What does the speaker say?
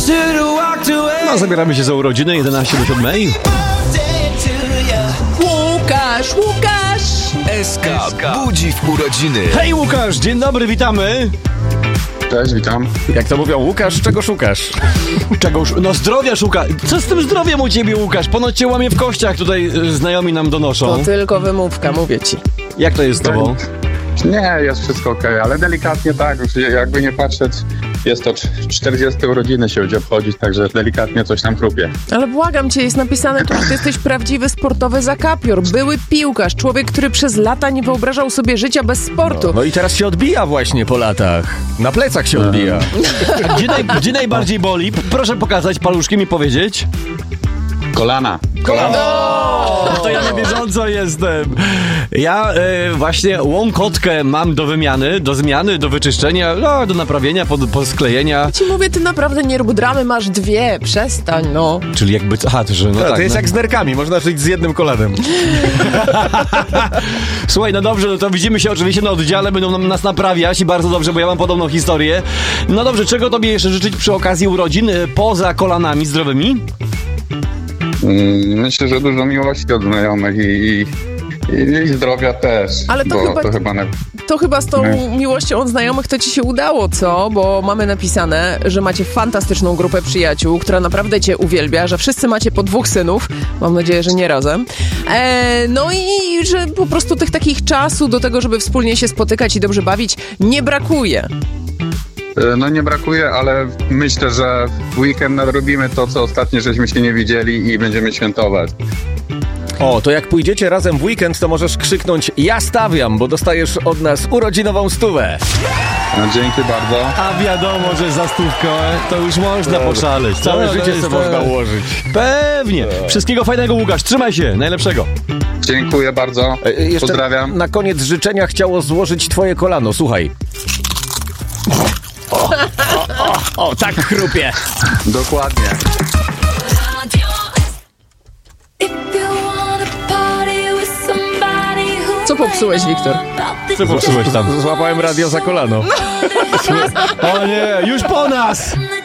No, zabieramy się za urodziny 11 do 7. Łukasz! SK budzi w urodziny. Hej Łukasz, dzień dobry, witamy. Cześć, witam. Jak to mówią, Łukasz, czego szukasz? Czegoż? No zdrowia szuka. Co z tym zdrowiem u ciebie, Łukasz? Ponoć cię łamie w kościach, tutaj znajomi nam donoszą. To tylko wymówka, mówię ci. Jak to jest z tobą? Nie, jest wszystko okej, ale delikatnie tak, już jakby nie patrzeć, jest to 40 urodziny się będzie obchodzić, także delikatnie coś tam chrupie. Ale błagam cię, jest napisane tu, że ty jesteś prawdziwy sportowy zakapior, były piłkarz, człowiek, który przez lata nie wyobrażał sobie życia bez sportu. No i teraz się odbija właśnie po latach. Na plecach się odbija. A gdzie najbardziej boli? Proszę pokazać paluszkiem i powiedzieć. Kolana. To ja na bieżąco jestem. Ja właśnie łąkotkę mam do wymiany, do zmiany, do wyczyszczenia, no, do naprawienia, po sklejenia. Ci mówię, ty naprawdę nie rób dramy, masz dwie, przestań, no. Czyli jakby... Aha, że no No, tak. to jest no. jak z nerkami, można żyć z jednym kolanem. Słuchaj, no dobrze, no to widzimy się oczywiście na oddziale, będą nas naprawiać i bardzo dobrze, bo ja mam podobną historię. No dobrze, czego tobie jeszcze życzyć przy okazji urodzin, poza kolanami zdrowymi? Myślę, że dużo miłości od znajomych i zdrowia też. Ale to bo chyba z tą miłością od znajomych to ci się udało, co? Bo mamy napisane, że macie fantastyczną grupę przyjaciół, która naprawdę cię uwielbia, że wszyscy macie po 2 synów. Mam nadzieję, że nie razem. No i że po prostu tych takich czasu do tego, żeby wspólnie się spotykać i dobrze bawić, nie brakuje. No nie brakuje, ale myślę, że w weekend nadrobimy to, co ostatnio żeśmy się nie widzieli i będziemy świętować. O, to jak pójdziecie razem w weekend, to możesz krzyknąć ja stawiam, bo dostajesz od nas urodzinową 100. No dzięki bardzo. A wiadomo, że za 100 to już można poszaleć. Całe To życie jest, sobie można ułożyć. Pewnie. Wszystkiego fajnego, Łukasz. Trzymaj się. Najlepszego. Dziękuję bardzo. Jeszcze Pozdrawiam. na koniec życzenia chciało złożyć twoje kolano, słuchaj. O, tak chrupie. Dokładnie. Co popsułeś, Wiktor? Co popsułeś tam? Złapałem radio za kolano. O nie, już po nas!